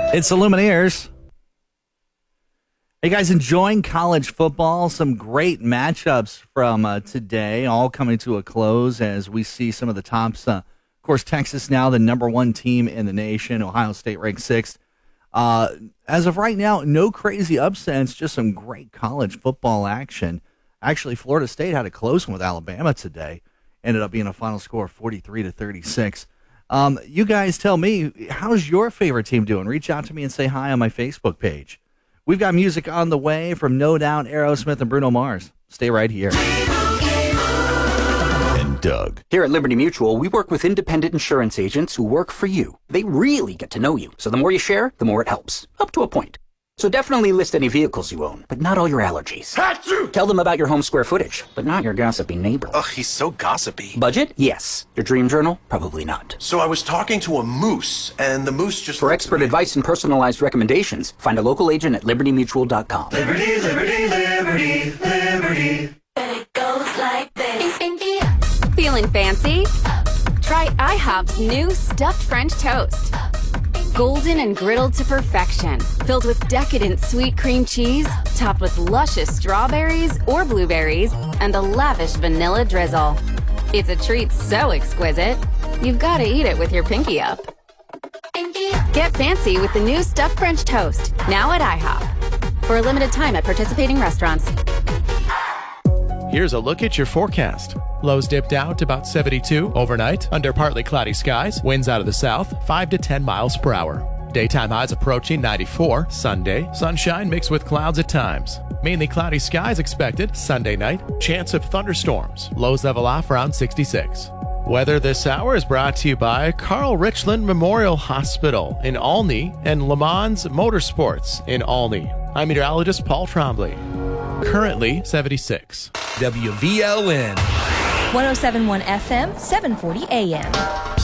It's the Lumineers. Hey guys, enjoying college football? Some great matchups from today, all coming to a close as we see some of the tops. Of course, Texas now the number one team in the nation. Ohio State ranked sixth. As of right now, no crazy upsets, just some great college football action. Actually, Florida State had a close one with Alabama today. Ended up being a final score of 43-36. You guys tell me, how's your favorite team doing? Reach out to me and say hi on my Facebook page. We've got music on the way from No Doubt, Aerosmith, and Bruno Mars. Stay right here. And Doug. Here at Liberty Mutual, we work with independent insurance agents who work for you. They really get to know you, so the more you share, the more it helps. Up to a point. So definitely list any vehicles you own, but not all your allergies. Hatsu! Tell them about your home square footage, but not your gossipy neighbor. Ugh, he's so gossipy. Budget? Yes. Your dream journal? Probably not. So I was talking to a moose, and the moose just... For expert advice and personalized recommendations, find a local agent at libertymutual.com. Liberty, liberty, liberty, liberty. And it goes like this. Feeling fancy? Try IHOP's new stuffed French toast. Golden and griddled to perfection, filled with decadent sweet cream cheese, topped with luscious strawberries or blueberries, and a lavish vanilla drizzle. It's a treat so exquisite, you've got to eat it with your pinky up. Get fancy with the new stuffed French toast, now at IHOP. For a limited time at participating restaurants. Here's a look at your forecast. Lows dipped out to about 72 overnight under partly cloudy skies. Winds out of the south, 5 to 10 miles per hour. Daytime highs approaching 94. Sunday, sunshine mixed with clouds at times. Mainly cloudy skies expected Sunday night. Chance of thunderstorms. Lows level off around 66. Weather this hour is brought to you by Carl Richland Memorial Hospital in Olney and Le Mans Motorsports in Olney. I'm meteorologist Paul Trombley. Currently 76. WVLN. 107.1 FM, 740 AM.